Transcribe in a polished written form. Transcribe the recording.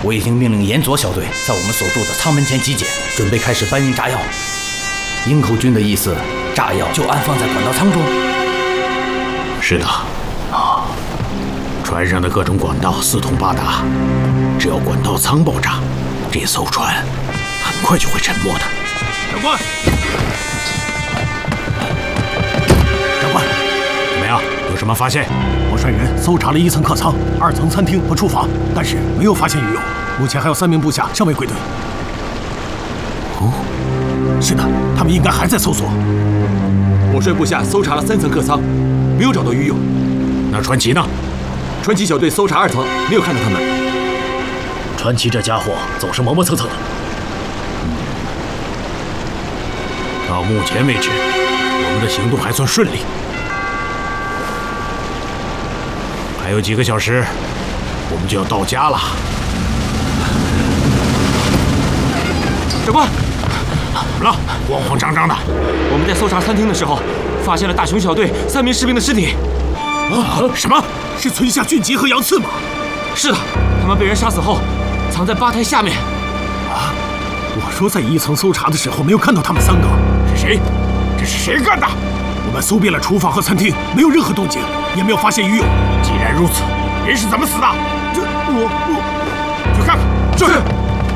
我已经命令岩佐小队在我们所住的舱门前集结，准备开始搬运炸药。营口军的意思，炸药就安放在管道舱中。 是的，船上的各种管道四通八达，只要管道舱爆炸，这艘船很快就会沉没的。 长官， 怎么样？有什么发现？ 我率人搜查了1层客舱、2层餐厅和厨房，但是没有发现鱼友。目前还有3名部下尚未归队。哦，是的，他们应该还在搜索。 我率部下搜查了3层客舱，没有找到鱼友。 那传奇呢？ 传奇小队搜查2层，没有看到他们。 传奇这家伙总是磨磨蹭蹭的。 到目前为止，我们的行动还算顺利。还有几个小时，我们就要到家了。 长官， 怎么了？慌慌张张的。 我们在搜查餐厅的时候，发现了大熊小队3名士兵的尸体。 什么？ 是村下俊杰和杨次吗？ 是的，他们被人杀死后，藏在吧台下面。 啊！我说在1层搜查的时候没有看到他们3个。 是谁？这是谁干的？ 我们搜遍了厨房和餐厅，没有任何动静，也没有发现鱼友。 既然如此，人是怎么死的？ 我去看看。 是。